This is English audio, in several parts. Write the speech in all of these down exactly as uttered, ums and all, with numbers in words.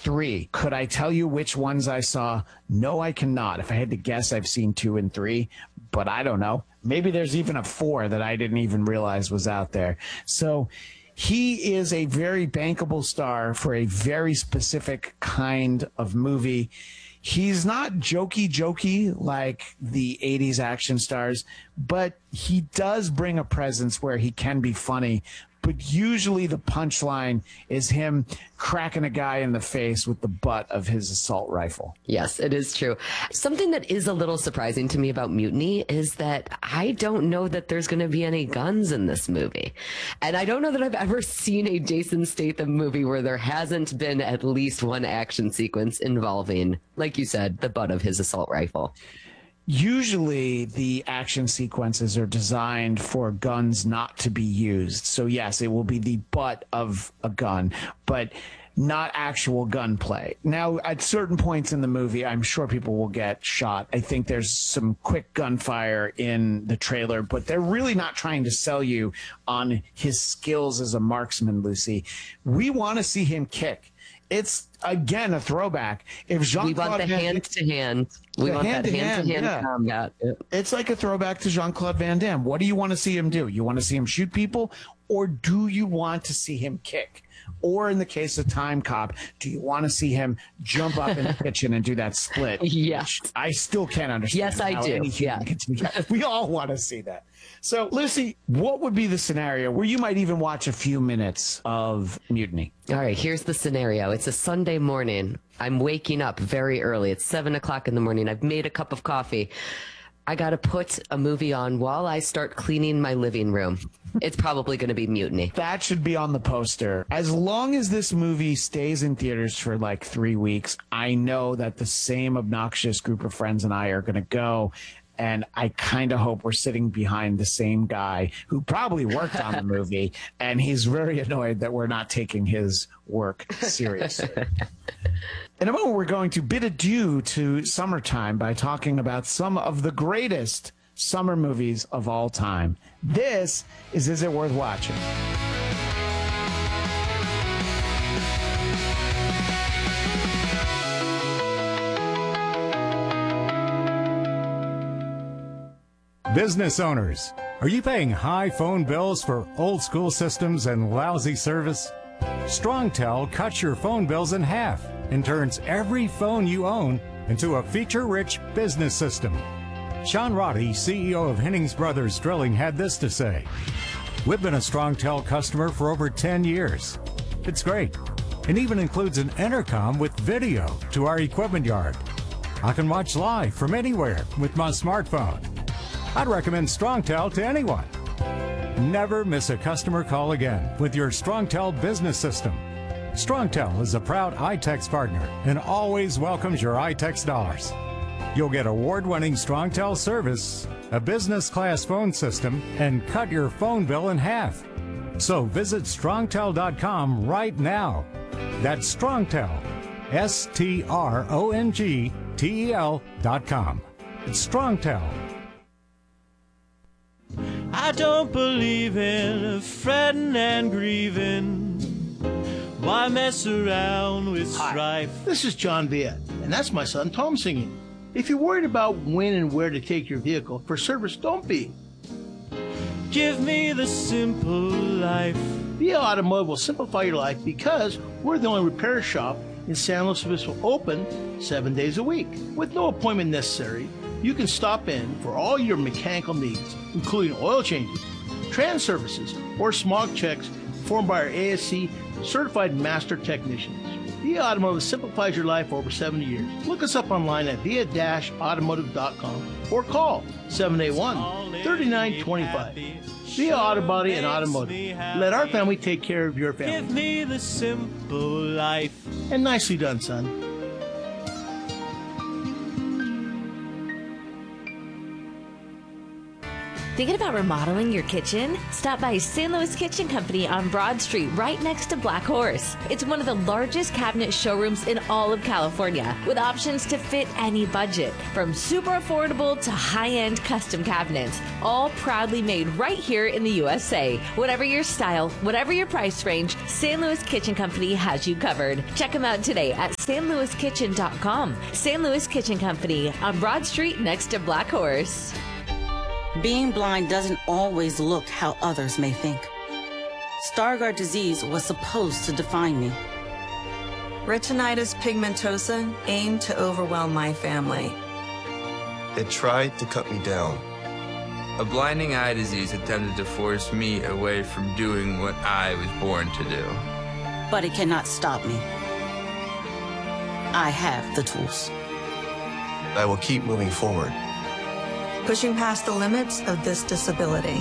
three. Could I tell you which ones I saw? No, I cannot. If I had to guess, I've seen two and three, but I don't know. Maybe there's even a four that I didn't even realize was out there. So he is a very bankable star for a very specific kind of movie. He's not jokey jokey like the eighties action stars, but he does bring a presence where he can be funny. But usually the punchline is him cracking a guy in the face with the butt of his assault rifle. Yes, it is true. Something that is a little surprising to me about Mutiny is that I don't know that there's going to be any guns in this movie. And I don't know that I've ever seen a Jason Statham movie where there hasn't been at least one action sequence involving, like you said, the butt of his assault rifle. Usually the action sequences are designed for guns not to be used. So yes, it will be the butt of a gun, but not actual gunplay. Now, at certain points in the movie, I'm sure people will get shot. I think there's some quick gunfire in the trailer, but they're really not trying to sell you on his skills as a marksman, Lucy. We want to see him kick. It's, again, a throwback. If Jean-Claude We want the hand-to-hand. We want that hand-to-hand yeah. combat. It's like a throwback to Jean-Claude Van Damme. What do you want to see him do? You want to see him shoot people, or do you want to see him kick? Or in the case of Time Cop, do you want to see him jump up in the kitchen and do that split? Yes. I still can't understand. Yes, I do. Yeah. We all want to see that. So, Lucy, what would be the scenario where you might even watch a few minutes of Mutiny? All right, here's the scenario. It's a Sunday morning. I'm waking up very early. It's seven o'clock in the morning. I've made a cup of coffee. I got to put a movie on while I start cleaning my living room. It's probably going to be Mutiny. That should be on the poster. As long as this movie stays in theaters for like three weeks, I know that the same obnoxious group of friends and I are going to go. And I kind of hope we're sitting behind the same guy who probably worked on the movie, and he's very annoyed that we're not taking his work seriously. In a moment, we're going to bid adieu to summertime by talking about some of the greatest summer movies of all time. This is Is It Worth Watching? Business owners, are you paying high phone bills for old school systems and lousy service? StrongTel cuts your phone bills in half and turns every phone you own into a feature-rich business system. Sean Roddy, C E O of Hennings Brothers Drilling, had this to say: "We've been a StrongTel customer for over ten years. It's great. It even includes an intercom with video to our equipment yard. I can watch live from anywhere with my smartphone. I'd recommend StrongTel to anyone. Never miss a customer call again with your StrongTel business system. StrongTel is a proud iTex partner and always welcomes your iTex dollars. You'll get award-winning StrongTel service, a business-class phone system, and cut your phone bill in half. So visit strongtel dot com right now. That's StrongTel, S T R O N G T E L dot com. It's StrongTel. I don't believe in fretting and grieving. Why mess around with strife? Hi, this is John Villa, and that's my son Tom singing. If you're worried about when and where to take your vehicle for service, don't be. Give me the simple life. Villa Automotive will simplify your life because we're the only repair shop in San Luis Obispo open seven days a week. With no appointment necessary, you can stop in for all your mechanical needs, including oil changes, trans services, or smog checks performed by our A S C certified master technicians. Villa Automotive simplifies your life for over seventy years. Look us up online at via dash automotive dot com or call seven eight one, three nine two five. Villa Auto Body and Automotive. Let our family take care of your family. Give me the simple life. And nicely done, son. Thinking about remodeling your kitchen? Stop by Saint Louis Kitchen Company on Broad Street, right next to Black Horse. It's one of the largest cabinet showrooms in all of California, with options to fit any budget, from super affordable to high-end custom cabinets, all proudly made right here in the U S A. Whatever your style, whatever your price range, Saint Louis Kitchen Company has you covered. Check them out today at Saint Louis Kitchen dot com. Saint Louis Kitchen Company on Broad Street next to Black Horse. Being blind doesn't always look how others may think. Stargardt disease was supposed to define me. Retinitis pigmentosa aimed to overwhelm my family. It tried to cut me down. A blinding eye disease attempted to force me away from doing what I was born to do. But it cannot stop me. I have the tools. I will keep moving forward. Pushing past the limits of this disability.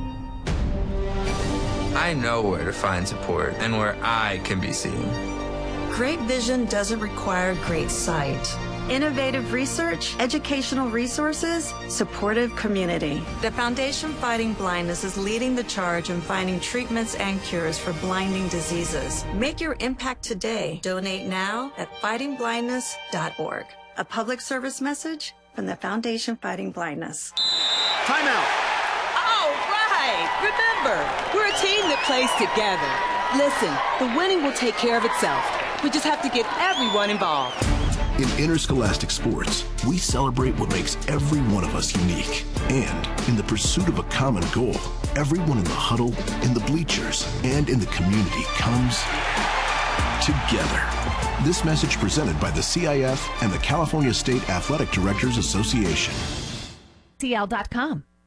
I know where to find support and where I can be seen. Great vision doesn't require great sight. Innovative research, educational resources, supportive community. The Foundation Fighting Blindness is leading the charge in finding treatments and cures for blinding diseases. Make your impact today. Donate now at fighting blindness dot org. A public service message from the Foundation Fighting Blindness. Timeout. All right. Remember, we're a team that plays together. Listen, the winning will take care of itself. We just have to get everyone involved. In interscholastic sports, we celebrate what makes every one of us unique. And in the pursuit of a common goal, everyone in the huddle, in the bleachers, and in the community comes together. This message presented by the C I F and the California State Athletic Directors Association. C L dot com.